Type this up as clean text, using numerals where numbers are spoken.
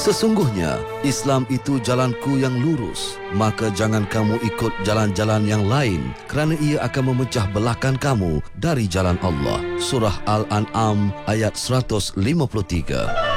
Sesungguhnya Islam itu jalanku yang lurus, maka jangan kamu ikut jalan-jalan yang lain, kerana ia akan memecah belahkan kamu dari jalan Allah. Surah Al-An'am ayat 153.